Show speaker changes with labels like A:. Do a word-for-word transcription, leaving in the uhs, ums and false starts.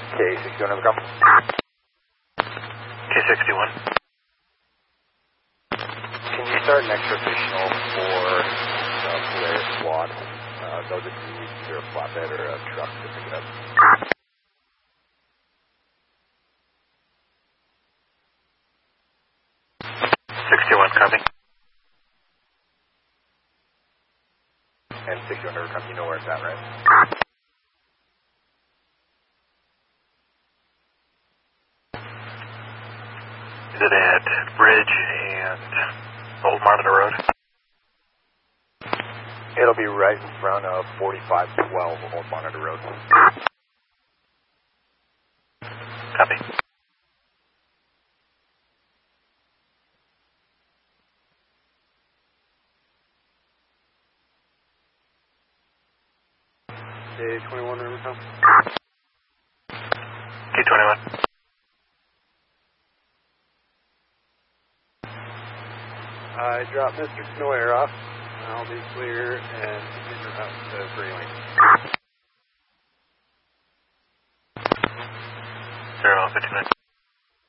A: K sixty-one, over, come.
B: K sixty-one.
A: Can you start an extra additional for the Polaris squad? Uh, they'll just need either a flatbed or a truck to pick it up.
B: sixty-one, copy.
A: And sixty-one, over, come. You know where it's at, right?
B: Is it at Bridge and Old Monitor Road?
A: It'll be right in front of forty-five twelve Old Monitor Road.
B: Copy.
A: K twenty-one, remember, come.
B: K twenty-one.
A: I dropped Mister Snoyer off. I'll be clear and continue out to Freeway.
B: Zero, fifty-nine.